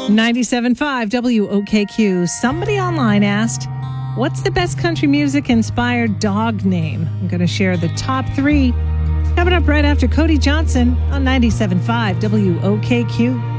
97.5 WOKQ. Somebody online asked, what's the best country music inspired dog name? I'm going to share the top 3 coming up right after Cody Johnson on 97.5 WOKQ.